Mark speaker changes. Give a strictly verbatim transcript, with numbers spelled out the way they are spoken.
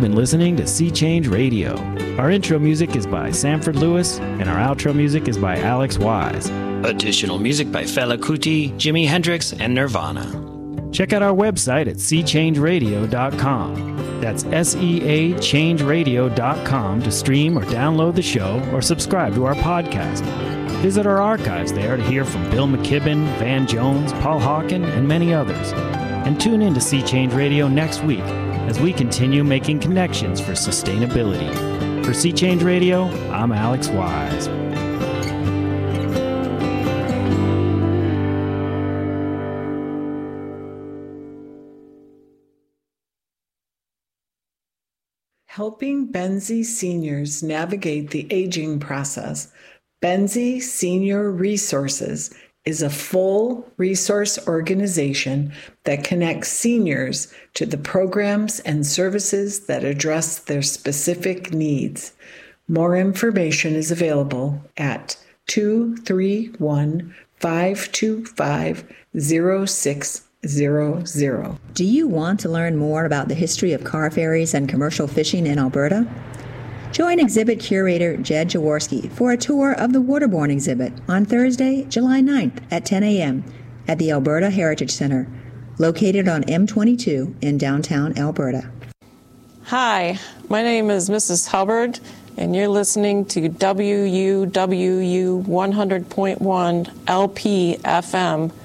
Speaker 1: been listening to Sea Change Radio. Our intro music is by Sanford Lewis, and our outro music is by Alex Wise. Additional music by Fela Kuti, Jimi Hendrix, and Nirvana. Check out our website at sea change radio dot com. That's S E A change radio dot com to stream or download the show or subscribe to our podcast. Visit our archives there to hear from Bill McKibben, Van Jones, Paul Hawken, and many others. And tune in to Sea Change Radio next week as we continue making connections for sustainability. For Sea Change Radio, I'm Alex Wise.
Speaker 2: Helping Benzie seniors navigate the aging process, Benzie Senior Resources is a full resource organization that connects seniors to the programs and services that address their specific needs. More information is available at two three one, five two five, zero six zero zero.
Speaker 3: Do you want to learn more about the history of car ferries and commercial fishing in Alberta? Join exhibit curator Jed Jaworski for a tour of the Waterborne exhibit on Thursday, July ninth at ten a.m. at the Alberta Heritage Center, located on M twenty-two in downtown Alberta.
Speaker 4: Hi, my name is Missus Hubbard, and you're listening to W U W U one hundred point one L P F M